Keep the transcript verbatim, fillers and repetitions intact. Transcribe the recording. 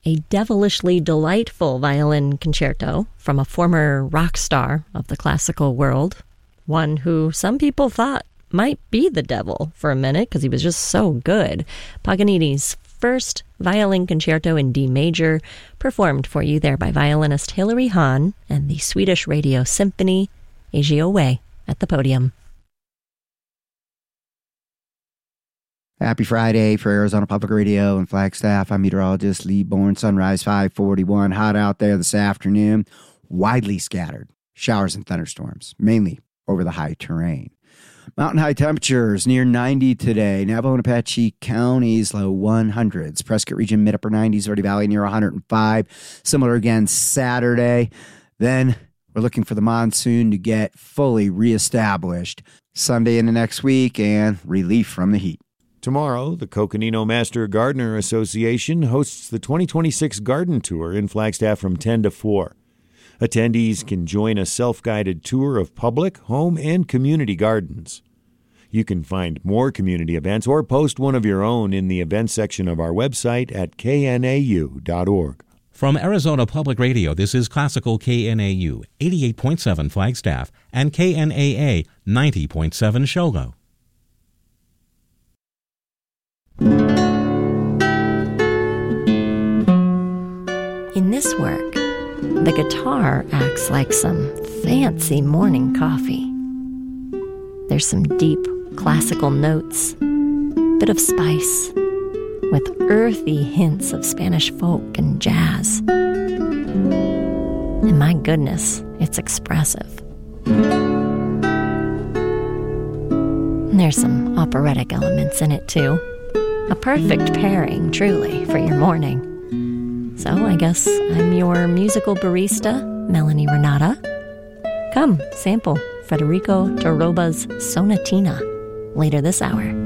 a devilishly delightful violin concerto from a former rock star of the classical world, one who some people thought might be the devil for a minute because he was just so good. Paganini's first violin concerto in D major, performed for you there by violinist Hilary Hahn and the Swedish Radio Symphony, Agio Way, at the podium. Happy Friday for Arizona Public Radio and Flagstaff. I'm meteorologist Lee Bourne. Sunrise five forty-one. Hot out there this afternoon. Widely scattered showers and thunderstorms, mainly over the high terrain. Mountain high temperatures near ninety today. Navajo and Apache counties low one hundreds. Prescott region mid upper nineties. Verde Valley near one hundred five. Similar again Saturday. Then we're looking for the monsoon to get fully reestablished Sunday into next week and relief from the heat. Tomorrow, the Coconino Master Gardener Association hosts the twenty twenty-six Garden Tour in Flagstaff from ten to four. Attendees can join a self-guided tour of public, home, and community gardens. You can find more community events or post one of your own in the events section of our website at K N A U dot org. From Arizona Public Radio, this is Classical K N A U, eighty-eight point seven Flagstaff, and K N A A, ninety point seven Shogo. In this work, the guitar acts like some fancy morning coffee. There's some deep classical notes, bit of spice, with earthy hints of Spanish folk and jazz. And my goodness, it's expressive. And there's some operatic elements in it too. A perfect pairing, truly, for your morning. So I guess I'm your musical barista, Melanie Renata. Come, sample Federico Toroba's Sonatina later this hour.